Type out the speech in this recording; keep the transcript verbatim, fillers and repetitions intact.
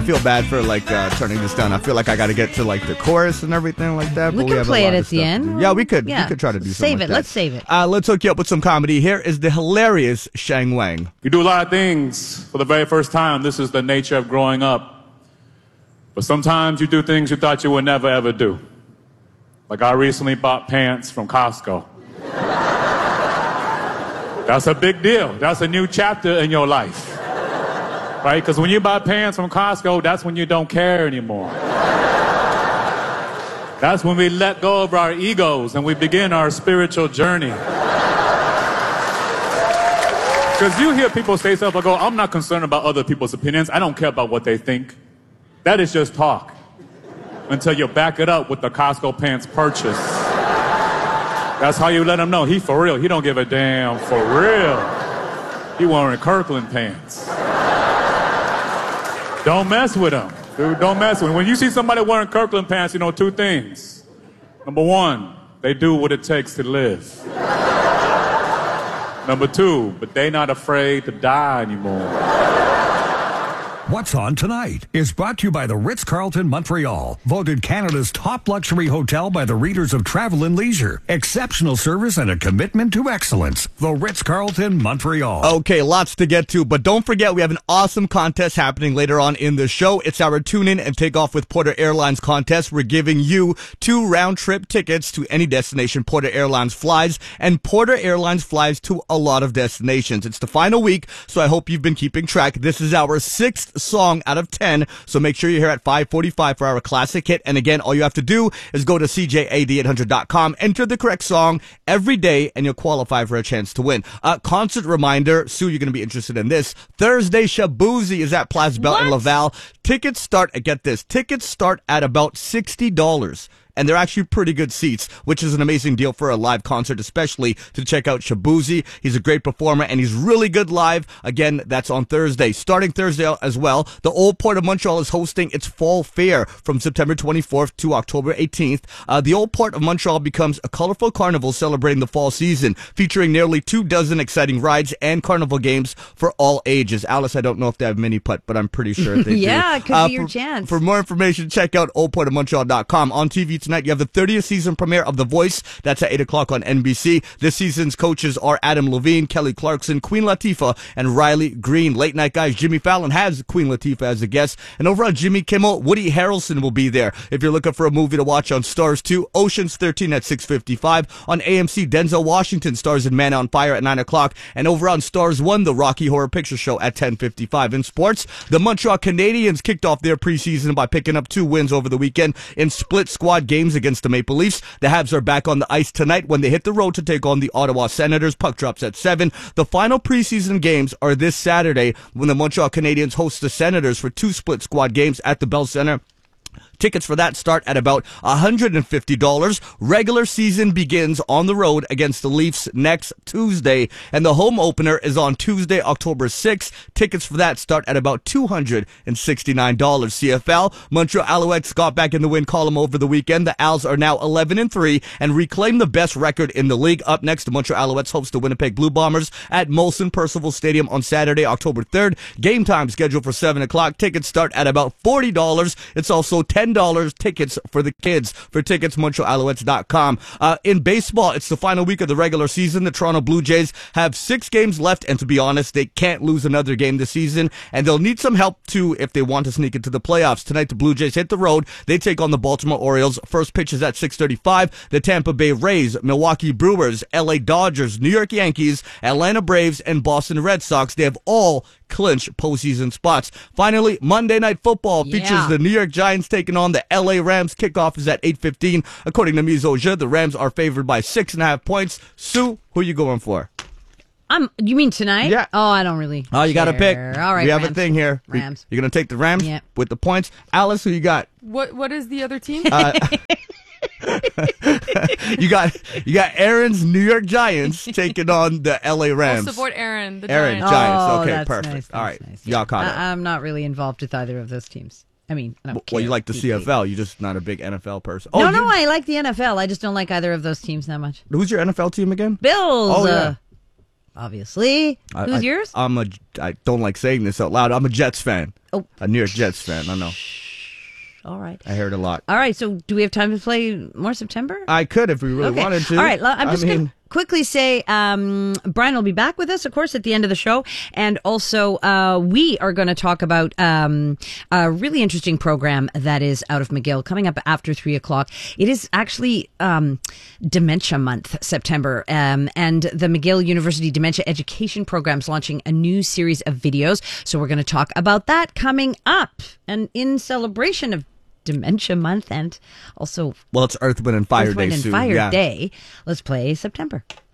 I feel bad for like uh, turning this down. I feel like I got to get to like the chorus and everything like that. We but can we have play a lot it of at the stuff end. to do. Yeah, we could. Yeah. We could try to do Save something it. like that. Let's save it. Uh, let's hook you up with some comedy. Here is the hilarious Shang Wang. You do a lot of things for the very first time. This is the nature of growing up. But sometimes you do things you thought you would never ever do. Like I recently bought pants from Costco. That's a big deal. That's a new chapter in your life. Right? Because when you buy pants from Costco, that's when you don't care anymore. That's when we let go of our egos and we begin our spiritual journey. Because you hear people say stuff like, oh, I'm not concerned about other people's opinions. I don't care about what they think. That is just talk. Until you back it up with the Costco pants purchase. That's how you let them know. He for real. He don't give a damn for real. He wearing Kirkland pants. Don't mess with him. Dude, don't mess with him. When you see somebody wearing Kirkland pants, you know two things. Number one, they do what it takes to live. Number two, but they not afraid to die anymore. What's On Tonight is brought to you by the Ritz-Carlton Montreal, voted Canada's top luxury hotel by the readers of Travel and Leisure. Exceptional service and a commitment to excellence. The Ritz-Carlton Montreal. Okay, lots to get to, but don't forget we have an awesome contest happening later on in the show. It's our Tune In and Take Off with Porter Airlines contest. We're giving you two round-trip tickets to any destination Porter Airlines flies, and Porter Airlines flies to a lot of destinations. It's the final week, so I hope you've been keeping track. This is our sixth song out of ten, so make sure you're here at five forty-five for our classic hit. And again, all you have to do is go to C J A D eight hundred dot com, enter the correct song every day, and you'll qualify for a chance to win. Uh, concert reminder, Sue, you're going to be interested in this. Thursday, Shabuzi is at Place Bell in Laval. Tickets start, get this, tickets start at about sixty dollars. And they're actually pretty good seats, which is an amazing deal for a live concert, especially to check out Shabuzi. He's a great performer, and he's really good live. Again, that's on Thursday. Starting Thursday as well, the Old Port of Montreal is hosting its Fall Fair from September twenty-fourth to October eighteenth. Uh, the Old Port of Montreal becomes a colorful carnival celebrating the fall season, featuring nearly two dozen exciting rides and carnival games for all ages. Alice, I don't know if they have mini putt, but I'm pretty sure they yeah, do. it could uh, be your for, chance. For more information, check out old port of montreal dot com. On T V tonight, you have the thirtieth season premiere of The Voice. That's at eight o'clock on N B C. This season's coaches are Adam Levine, Kelly Clarkson, Queen Latifah, and Riley Green. Late night guys, Jimmy Fallon has Queen Latifah as a guest. And over on Jimmy Kimmel, Woody Harrelson will be there. If you're looking for a movie to watch on Stars two, Ocean's thirteen at six fifty-five. On A M C, Denzel Washington stars in Man on Fire at nine o'clock. And over on Stars one, The Rocky Horror Picture Show at ten fifty-five. In sports, the Montreal Canadiens kicked off their preseason by picking up two wins over the weekend in split squad games against the Maple Leafs. The Habs are back on the ice tonight when they hit the road to take on the Ottawa Senators. Puck drops at seven. The final preseason games are this Saturday when the Montreal Canadiens host the Senators for two split squad games at the Bell Center. Tickets for that start at about one hundred fifty dollars. Regular season begins on the road against the Leafs next Tuesday, and the home opener is on Tuesday, October sixth. Tickets for that start at about two hundred sixty-nine dollars. C F L, Montreal Alouettes got back in the win column over the weekend. The Als are now eleven and three and reclaim the best record in the league. Up next, the Montreal Alouettes host the Winnipeg Blue Bombers at Molson Percival Stadium on Saturday, October third. Game time scheduled for seven o'clock. Tickets start at about forty dollars. It's also ten dollars tickets for the kids. For tickets, montreal alouettes dot com. Uh, in baseball, it's the final week of the regular season. The Toronto Blue Jays have six games left, and to be honest, they can't lose another game this season, and they'll need some help, too, if they want to sneak into the playoffs. Tonight, the Blue Jays hit the road. They take on the Baltimore Orioles. First pitch is at six thirty-five. The Tampa Bay Rays, Milwaukee Brewers, L A Dodgers, New York Yankees, Atlanta Braves, and Boston Red Sox, they have all clinched postseason spots. Finally, Monday Night Football Yeah. features the New York Giants taking on the L A Rams. Kickoff is at eight fifteen. According to Mizoja, the Rams are favored by six and a half points. Sue, who are you going for? Um, you mean tonight? Yeah. Oh, I don't really. Oh, you got to pick. care. All right, We have Rams. a thing here. Rams. You're going to take the Rams Yeah. with the points. Alice, who you got? What What is the other team? Uh, you got you got Aaron's New York Giants taking on the L A Rams. I'll support Aaron. The Aaron, Giants. Giants. Oh, Okay, that's perfect. nice, All that's right, nice. y'all caught it. I, I'm not really involved with either of those teams. I mean, I don't Well, care you like the deeply. C F L. You're just not a big N F L person. no, Oh, no, you- I like the N F L. I just don't like either of those teams that much. Who's your N F L team again? Bills. Oh, yeah. uh, obviously. I- Who's I- yours? I'm a. I don't like saying this out loud. I'm a Jets fan. Oh. A New York Jets fan. I know. All right. I heard a lot. All right. So, do we have time to play more September? I could if we really Okay. wanted to. All right. l- I'm I just mean, going to quickly say um, Brian will be back with us, of course, at the end of the show. And also, uh, we are going to talk about um, a really interesting program that is out of McGill coming up after three o'clock. It is actually um, Dementia Month, September. Um, and the McGill University Dementia Education Program is launching a new series of videos. So we're going to talk about that coming up. And in celebration of Dementia Month and also well, it's Earth, Wind, and Fire Earth, Day Wind, and soon. Fire yeah. Day. Let's play September.